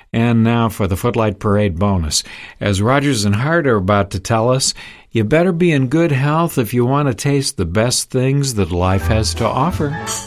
And now for the Footlight Parade bonus. As Rogers and Hart are about to tell us, you better be in good health if you want to taste the best things that life has to offer.